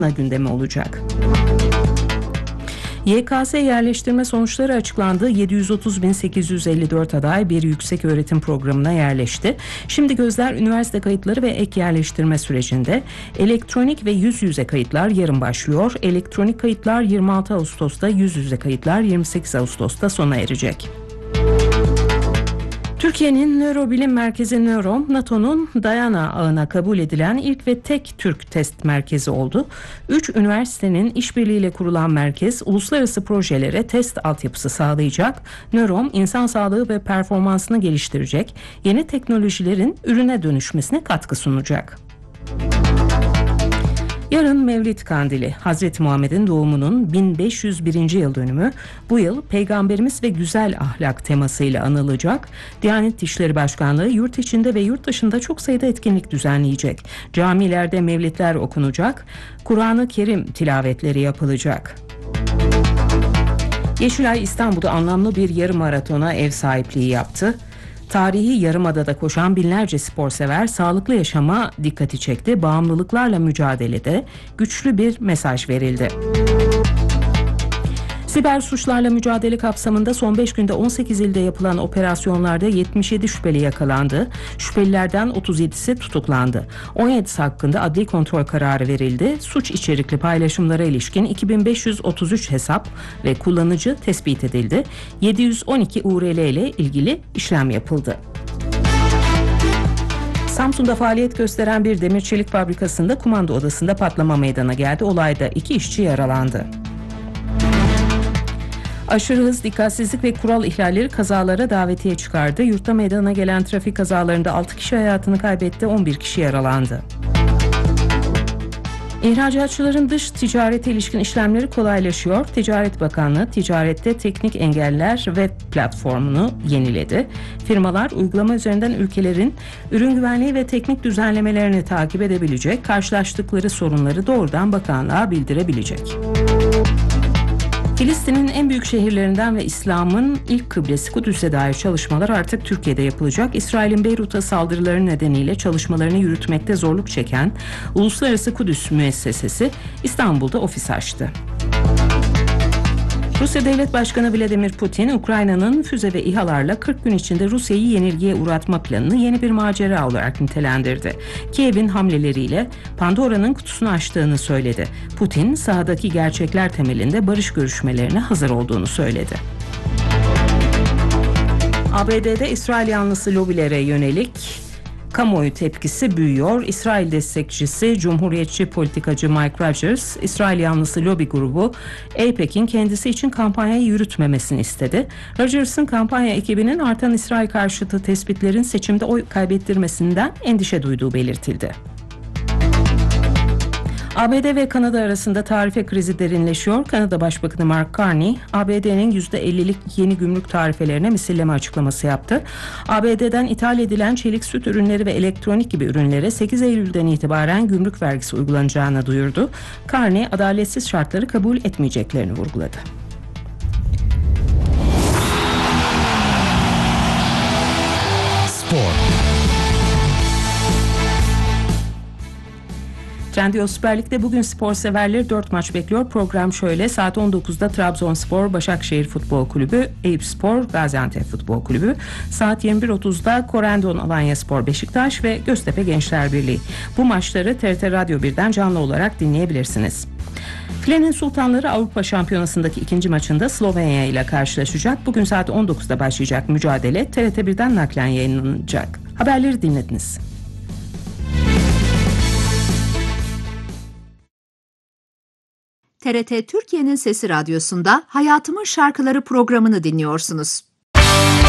gündemi olacak. YKS yerleştirme sonuçları açıklandı. 730.854 aday bir yükseköğretim programına yerleşti. Şimdi gözler üniversite kayıtları ve ek yerleştirme sürecinde. Elektronik ve yüz yüze kayıtlar yarın başlıyor. Elektronik kayıtlar 26 Ağustos'ta, yüz yüze kayıtlar 28 Ağustos'ta sona erecek. Türkiye'nin nörobilim merkezi Nörom, NATO'nun Diana ağına kabul edilen ilk ve tek Türk test merkezi oldu. 3 üniversitenin işbirliğiyle kurulan merkez, uluslararası projelere test altyapısı sağlayacak. Nörom, insan sağlığı ve performansını geliştirecek, yeni teknolojilerin ürüne dönüşmesine katkı sunacak. Yarın Mevlid Kandili, Hazreti Muhammed'in doğumunun 1501. yıl dönümü. Bu yıl Peygamberimiz ve güzel ahlak temasıyla anılacak. Diyanet İşleri Başkanlığı yurt içinde ve yurt dışında çok sayıda etkinlik düzenleyecek. Camilerde mevlidler okunacak, Kur'an-ı Kerim tilavetleri yapılacak. Yeşilay İstanbul'da anlamlı bir yarım maratona ev sahipliği yaptı. Tarihi Yarımada'da koşan binlerce sporsever sağlıklı yaşama dikkati çekti. Bağımlılıklarla mücadelede güçlü bir mesaj verildi. Siber suçlarla mücadele kapsamında son 5 günde 18 ilde yapılan operasyonlarda 77 şüpheli yakalandı. Şüphelilerden 37'si tutuklandı. 17'si hakkında adli kontrol kararı verildi. Suç içerikli paylaşımlara ilişkin 2533 hesap ve kullanıcı tespit edildi. 712 URL ile ilgili işlem yapıldı. Samsun'da faaliyet gösteren bir demir çelik fabrikasında kumanda odasında patlama meydana geldi. Olayda 2 işçi yaralandı. Aşırı hız, dikkatsizlik ve kural ihlalleri kazalara davetiye çıkardı. Yurtta meydana gelen trafik kazalarında 6 kişi hayatını kaybetti, 11 kişi yaralandı. İhracatçıların dış ticarete ilişkin işlemleri kolaylaşıyor. Ticaret Bakanlığı ticarette teknik engeller web platformunu yeniledi. Firmalar uygulama üzerinden ülkelerin ürün güvenliği ve teknik düzenlemelerini takip edebilecek, karşılaştıkları sorunları doğrudan bakanlığa bildirebilecek. Filistin'in en büyük şehirlerinden ve İslam'ın ilk kıblesi Kudüs'e dair çalışmalar artık Türkiye'de yapılacak. İsrail'in Beyrut'a saldırıları nedeniyle çalışmalarını yürütmekte zorluk çeken Uluslararası Kudüs Müessesesi İstanbul'da ofis açtı. Rusya Devlet Başkanı Vladimir Putin, Ukrayna'nın füze ve İHA'larla 40 gün içinde Rusya'yı yenilgiye uğratma planını yeni bir macera olarak nitelendirdi. Kiev'in hamleleriyle Pandora'nın kutusunu açtığını söyledi. Putin, sahadaki gerçekler temelinde barış görüşmelerine hazır olduğunu söyledi. ABD'de İsrail yanlısı lobilere yönelik kamuoyu tepkisi büyüyor. İsrail destekçisi Cumhuriyetçi politikacı Mike Rogers, İsrail yanlısı lobi grubu AIPAC'in kendisi için kampanyayı yürütmemesini istedi. Rogers'ın kampanya ekibinin artan İsrail karşıtı tespitlerin seçimde oy kaybettirmesinden endişe duyduğu belirtildi. ABD ve Kanada arasında tarife krizi derinleşiyor. Kanada Başbakanı Mark Carney, ABD'nin %50'lik yeni gümrük tarifelerine misilleme açıklaması yaptı. ABD'den ithal edilen çelik, süt ürünleri ve elektronik gibi ürünlere 8 Eylül'den itibaren gümrük vergisi uygulanacağını duyurdu. Carney, adaletsiz şartları kabul etmeyeceklerini vurguladı. Spor. Trendyol Süper Lig'de bugün spor severleri 4 maç bekliyor. Program şöyle: saat 19'da Trabzonspor, Başakşehir Futbol Kulübü, Eyüpspor, Gaziantep Futbol Kulübü. Saat 21.30'da Korendon Alanyaspor, Beşiktaş ve Göztepe Gençler Birliği. Bu maçları TRT Radyo 1'den canlı olarak dinleyebilirsiniz. Filenin Sultanları Avrupa Şampiyonası'ndaki ikinci maçında Slovenya ile karşılaşacak. Bugün saat 19'da başlayacak mücadele TRT 1'den naklen yayınlanacak. Haberleri dinlediniz. TRT Türkiye'nin Sesi Radyosu'nda Hayatımın Şarkıları programını dinliyorsunuz.